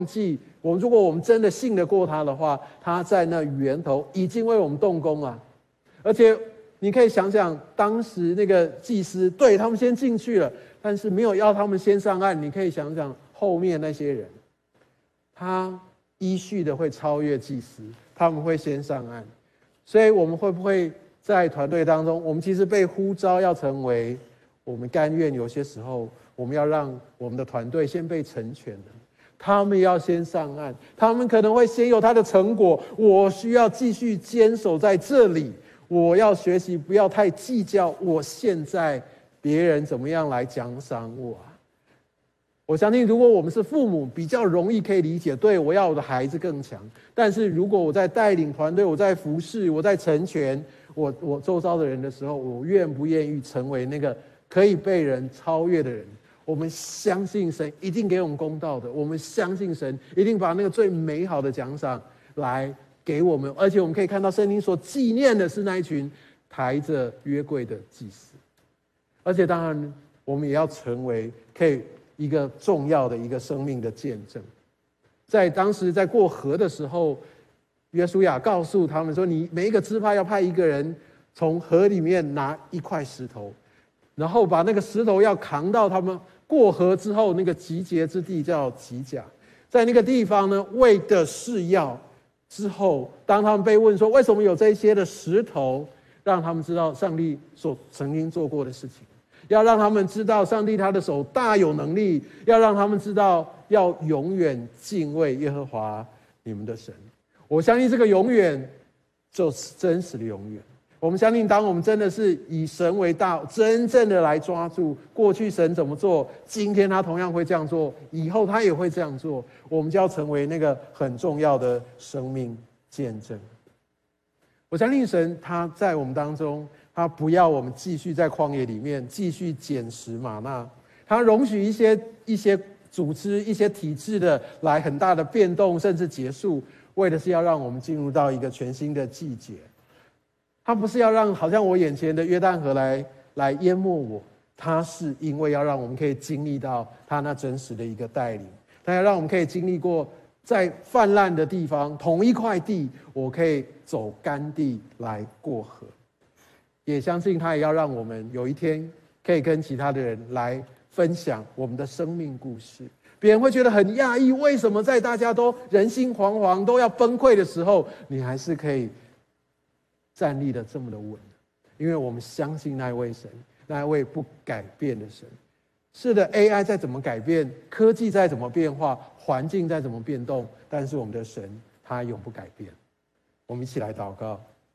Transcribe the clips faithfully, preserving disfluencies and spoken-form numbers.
记，我们如果我们真的信得过他的话，他在那源头已经为我们动工了。而且你可以想想，当时那个祭司，对，他们先进去了，但是没有要他们先上岸。你可以想想后面那些人，他依序的会超越祭司，他们会先上岸。所以我们会不会在团队当中，我们其实被呼召要成为，我们甘愿有些时候我们要让我们的团队先被成全的，他们要先上岸，他们可能会先有他的成果，我需要继续坚守在这里，我要学习不要太计较我现在别人怎么样来奖赏我啊。我相信如果我们是父母，比较容易可以理解，对，我要我的孩子更强。但是如果我在带领团队，我在服侍，我在成全我我周遭的人的时候，我愿不愿意成为那个可以被人超越的人？我们相信神一定给我们公道的，我们相信神一定把那个最美好的奖赏来给我们。而且我们可以看到圣经所纪念的是那一群抬着约柜的祭司。而且当然我们也要成为可以一个重要的一个生命的见证。在当时在过河的时候，约书亚告诉他们说，你每一个支派要派一个人从河里面拿一块石头，然后把那个石头要扛到他们过河之后那个集结之地叫吉甲。在那个地方呢，为的是要之后当他们被问说为什么有这些的石头，让他们知道上帝所曾经做过的事情，要让他们知道上帝他的手大有能力，要让他们知道要永远敬畏耶和华你们的神。我相信这个永远就是真实的永远。我们相信当我们真的是以神为大，真正的来抓住过去神怎么做，今天他同样会这样做，以后他也会这样做，我们就要成为那个很重要的生命见证。我相信神他在我们当中，他不要我们继续在旷野里面继续捡拾玛纳，他容许一些一些组织一些体制的来很大的变动甚至结束，为的是要让我们进入到一个全新的季节。他不是要让好像我眼前的约旦河来来淹没我，他是因为要让我们可以经历到他那真实的一个带领，他要让我们可以经历过在泛滥的地方同一块地，我可以走干地来过河。也相信他也要让我们有一天可以跟其他的人来分享我们的生命故事。别人会觉得很讶异，为什么在大家都人心惶惶都要崩溃的时候，你还是可以站立的这么的稳？因为我们相信那一位神，那一位不改变的神。是的， A I 再怎么改变，科技再怎么变化，环境再怎么变动，但是我们的神他永不改变。我们一起来祷告。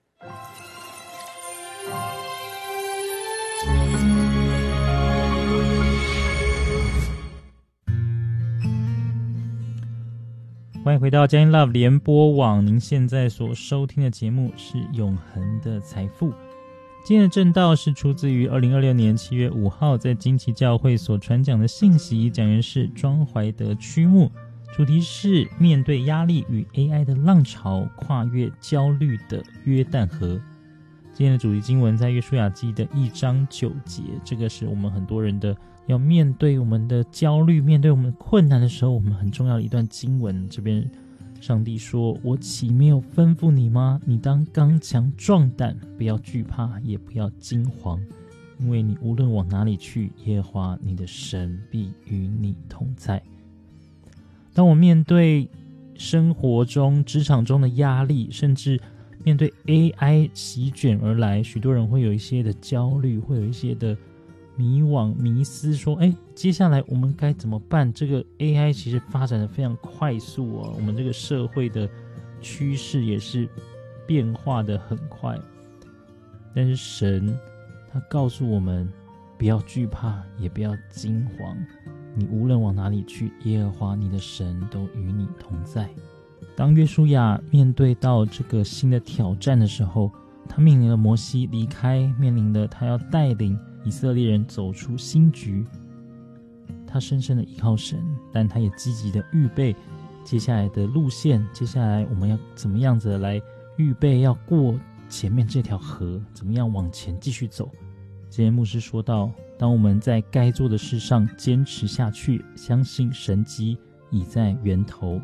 欢迎回到佳音 Love 联播网，您现在所收听的节目是永恒的财富。今天的正道是出自于二零二六年七月五号在金旗教会所传讲的信息，讲员是庄怀德区牧，主题是面对压力与 A I 的浪潮，跨越焦虑的约旦河。今天的主题经文在约书亚记的一章九节，这个是我们很多人的要面对我们的焦虑，面对我们的困难的时候，我们很重要的一段经文。这边上帝说，我岂没有吩咐你吗？你当刚强壮胆，不要惧怕，也不要惊惶，因为你无论往哪里去，耶和华你的神必与你同在。当我面对生活中职场中的压力，甚至面对 A I 席卷而来，许多人会有一些的焦虑，会有一些的迷惘迷思，说哎，接下来我们该怎么办？这个 A I 其实发展的非常快速哦，我们这个社会的趋势也是变化的很快。但是神他告诉我们，不要惧怕，也不要惊惶，你无论往哪里去，耶和华你的神都与你同在。当约书亚面对到这个新的挑战的时候，他面临了摩西离开，面临了他要带领以色列人走出新局。他深深的依靠神，但他也积极的预备接下来的路线，接下来我们要怎么样子来预备要过前面这条河，怎么样往前继续走。今天牧师说到，当我们在该做的事上坚持下去，相信神迹已在源头